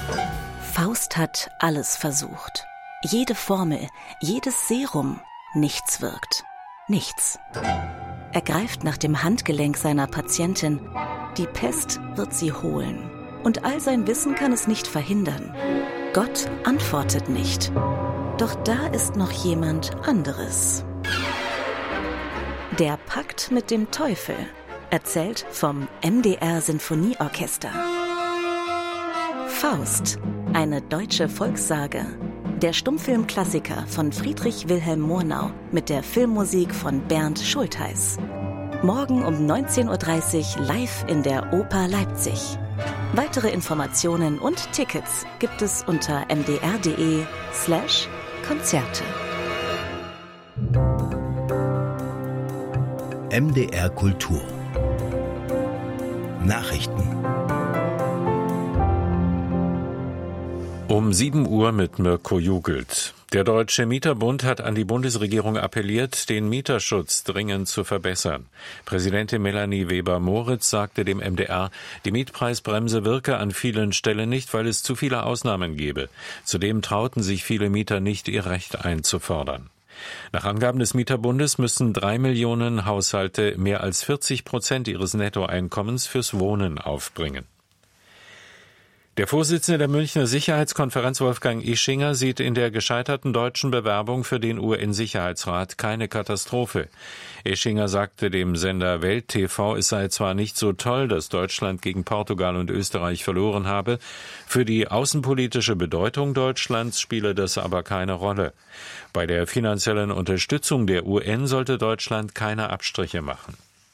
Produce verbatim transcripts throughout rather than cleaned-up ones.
Faust hat alles versucht. Jede Formel, jedes Serum. Nichts wirkt. Nichts. Er greift nach dem Handgelenk seiner Patientin. Die Pest wird sie holen. Und all sein Wissen kann es nicht verhindern. Gott antwortet nicht. Doch da ist noch jemand anderes. Der Pakt mit dem Teufel. Erzählt vom M D R Sinfonieorchester. Faust, eine deutsche Volkssage. Der Stummfilmklassiker von Friedrich Wilhelm Murnau mit der Filmmusik von Bernd Schultheiß. Morgen um neunzehn Uhr dreißig live in der Oper Leipzig. Weitere Informationen und Tickets gibt es unter mdr.de slash Konzerte. M D R Kultur Nachrichten. Um sieben Uhr mit Mirko Jugelt. Der Deutsche Mieterbund hat an die Bundesregierung appelliert, den Mieterschutz dringend zu verbessern. Präsidentin Melanie Weber-Moritz sagte dem M D R, die Mietpreisbremse wirke an vielen Stellen nicht, weil es zu viele Ausnahmen gebe. Zudem trauten sich viele Mieter nicht, ihr Recht einzufordern. Nach Angaben des Mieterbundes müssen drei Millionen Haushalte mehr als vierzig Prozent ihres Nettoeinkommens fürs Wohnen aufbringen. Der Vorsitzende der Münchner Sicherheitskonferenz Wolfgang Ischinger sieht in der gescheiterten deutschen Bewerbung für den U N-Sicherheitsrat keine Katastrophe. Ischinger sagte dem Sender Welt T V, es sei zwar nicht so toll, dass Deutschland gegen Portugal und Österreich verloren habe, für die außenpolitische Bedeutung Deutschlands spiele das aber keine Rolle. Bei der finanziellen Unterstützung der U N sollte Deutschland keine Abstriche machen.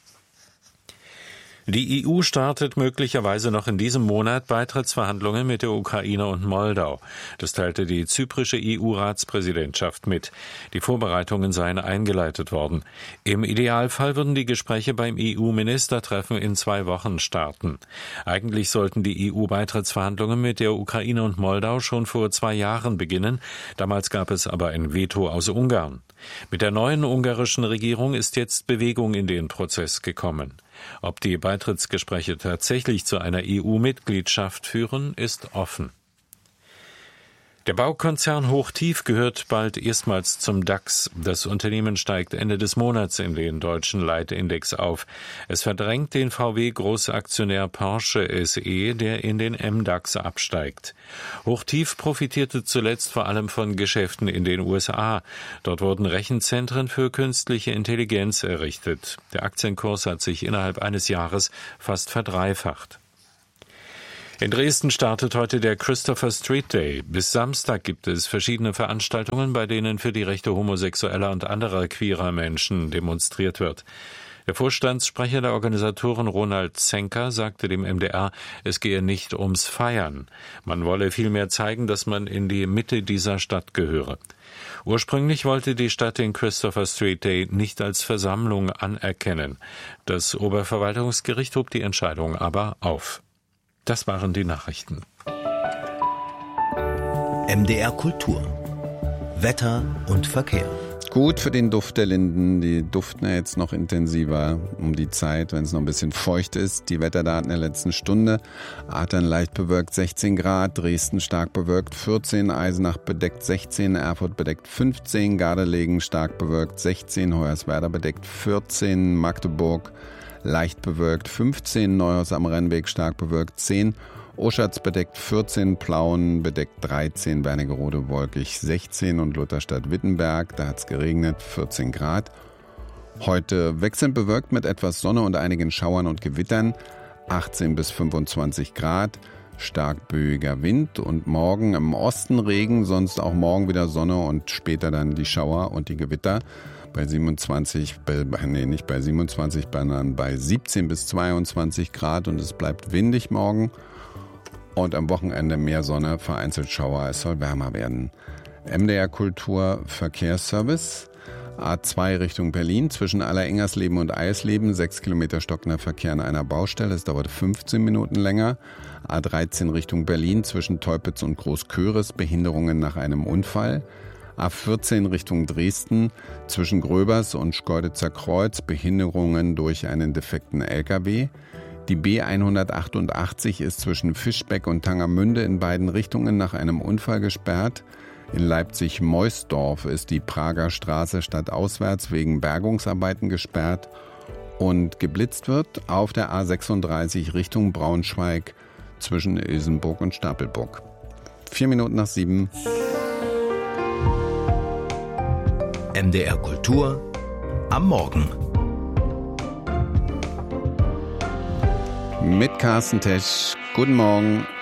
Die E U startet möglicherweise noch in diesem Monat Beitrittsverhandlungen mit der Ukraine und Moldau. Das teilte die zyprische E U-Ratspräsidentschaft mit. Die Vorbereitungen seien eingeleitet worden. Im Idealfall würden die Gespräche beim E U-Ministertreffen in zwei Wochen starten. Eigentlich sollten die E U-Beitrittsverhandlungen mit der Ukraine und Moldau schon vor zwei Jahren beginnen. Damals gab es aber ein Veto aus Ungarn. Mit der neuen ungarischen Regierung ist jetzt Bewegung in den Prozess gekommen. Ob die Beitrittsgespräche tatsächlich zu einer E U-Mitgliedschaft führen, ist offen. Der Baukonzern Hochtief gehört bald erstmals zum DAX. Das Unternehmen steigt Ende des Monats in den deutschen Leitindex auf. Es verdrängt den V W-Großaktionär Porsche S E, der in den M DAX absteigt. Hochtief profitierte zuletzt vor allem von Geschäften in den U S A. Dort wurden Rechenzentren für künstliche Intelligenz errichtet. Der Aktienkurs hat sich innerhalb eines Jahres fast verdreifacht. In Dresden startet heute der Christopher Street Day. Bis Samstag gibt es verschiedene Veranstaltungen, bei denen für die Rechte homosexueller und anderer queerer Menschen demonstriert wird. Der Vorstandssprecher der Organisatoren Ronald Zenker sagte dem M D R, es gehe nicht ums Feiern. Man wolle vielmehr zeigen, dass man in die Mitte dieser Stadt gehöre. Ursprünglich wollte die Stadt den Christopher Street Day nicht als Versammlung anerkennen. Das Oberverwaltungsgericht hob die Entscheidung aber auf. Das waren die Nachrichten. M D R Kultur. Wetter und Verkehr. Gut für den Duft der Linden. Die duften ja jetzt noch intensiver um die Zeit, wenn es noch ein bisschen feucht ist. Die Wetterdaten der letzten Stunde. Adern leicht bewölkt sechzehn Grad, Dresden stark bewölkt vierzehn, Eisenach bedeckt sechzehn, Erfurt bedeckt fünfzehn, Gardelegen stark bewölkt sechzehn, Hoyerswerda bedeckt vierzehn, Magdeburg leicht bewölkt fünfzehn, Neuhaus am Rennweg stark bewölkt zehn, Oschatz bedeckt vierzehn, Plauen bedeckt dreizehn, Wernigerode wolkig sechzehn und Lutherstadt-Wittenberg, da hat es geregnet, vierzehn Grad. Heute wechselnd bewölkt mit etwas Sonne und einigen Schauern und Gewittern, achtzehn bis fünfundzwanzig Grad, stark böiger Wind und morgen im Osten Regen, sonst auch morgen wieder Sonne und später dann die Schauer und die Gewitter. Bei siebenundzwanzig, bei, nee, nicht bei siebenundzwanzig, sondern bei siebzehn bis zweiundzwanzig Grad und es bleibt windig morgen. Und am Wochenende mehr Sonne, vereinzelt Schauer, es soll wärmer werden. M D R Kultur Verkehrsservice, A zwei Richtung Berlin, zwischen Allerengersleben und Eisleben, sechs Kilometer stockender Verkehr an einer Baustelle, es dauert fünfzehn Minuten länger. A dreizehn Richtung Berlin, zwischen Teupitz und Großköris, Behinderungen nach einem Unfall. A vierzehn Richtung Dresden, zwischen Gröbers und Schkeuditzer Kreuz, Behinderungen durch einen defekten L K W. Die B hundertachtundachtzig ist zwischen Fischbeck und Tangermünde in beiden Richtungen nach einem Unfall gesperrt. In Leipzig-Meusdorf ist die Prager Straße stadtauswärts wegen Bergungsarbeiten gesperrt. Und geblitzt wird auf der A sechsunddreißig Richtung Braunschweig zwischen Ilsenburg und Stapelburg. Vier Minuten nach sieben. M D R Kultur am Morgen. Mit Carsten Tesch. Guten Morgen.